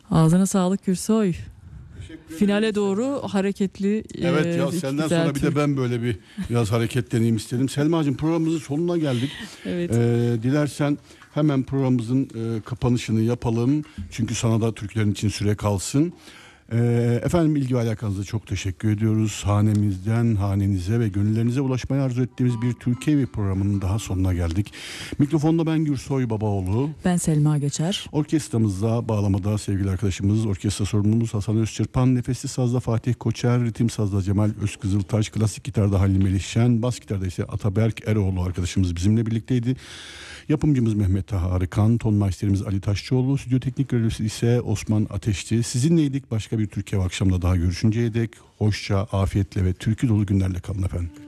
Ağzına sağlık Gürsoy. Finale doğru hareketli. Evet ya, senden sonra bir de ben böyle biraz hareketleneyim istedim. Selma'cığım, programımızın sonuna geldik. Evet. Dilersen hemen programımızın kapanışını yapalım. Çünkü sana da Türklerin için süre kalsın. Efendim, ilgi ve alakanıza çok teşekkür ediyoruz. Hanemizden hanenize ve gönüllerinize ulaşmayı arzu ettiğimiz bir Türkiye programının daha sonuna geldik. Mikrofonda ben Gürsoy Babaoğlu. Ben Selma Geçer. Orkestramızda bağlamada sevgili arkadaşımız, orkestra sorumlumuz Hasan Özçırpan, nefesli sazda Fatih Koçer, ritim sazda Cemal Özkızıltaş, klasik gitarda Halil Melihşen, bas gitarda ise Ataberk Eroğlu arkadaşımız bizimle birlikteydi. Yapımcımız Mehmet Taha Arıkan, ton maisterimiz Ali Taşçıoğlu, stüdyo teknik görevlisi ise Osman Ateşçi. Sizinleydik. Başka bir Türkiye akşamında daha görüşünceye dek hoşça, afiyetle ve türkü dolu günlerle kalın efendim.